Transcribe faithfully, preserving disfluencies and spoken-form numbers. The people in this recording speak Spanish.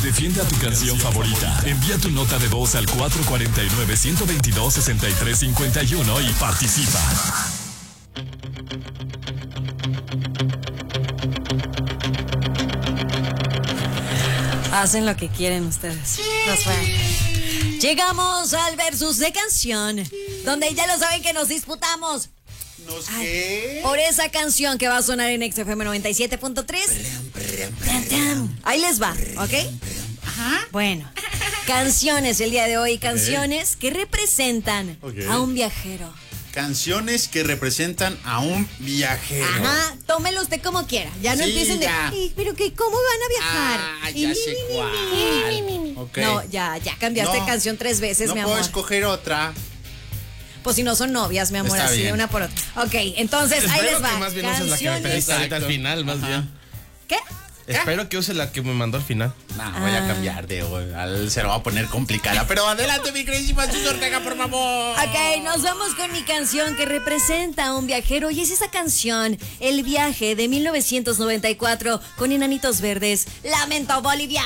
defiende a tu canción favorita. Envía tu nota de voz al cuatro cuatro nueve, uno dos dos, seis tres cinco uno y participa. Hacen lo que quieren ustedes. Nos fue. Llegamos al versus de canción, donde ya lo saben que nos disputamos. ¿Nos qué? Por esa canción que va a sonar en X F M noventa y siete punto tres. Ahí les va, ¿ok? Ajá. Bueno, canciones el día de hoy, canciones okay. que representan okay. a un viajero. Canciones que representan a un viajero. Ajá, tómelo usted como quiera. Ya no sí, empiecen ya. de, pero que ¿cómo van a viajar? Ah, ya sé cuál. Okay. No, ya, ya cambiaste no, canción tres veces, no mi amor. No puedo escoger otra. Pues si no son novias, mi amor, Está así bien. de una por otra. Ok, entonces Espero ahí les va. Que más bien uses la que me pediste ahorita al final, más Ajá. bien. ¿Qué? Espero que use la que me mandó al final. No, ah. voy a cambiar de al, se lo va a poner complicada. Pero adelante, mi queridísima Susi Ortega, por favor. Ok, nos vamos con mi canción que representa a un viajero. Y es esa canción, El Viaje de mil novecientos noventa y cuatro, con Enanitos Verdes, Lamento Bolivia.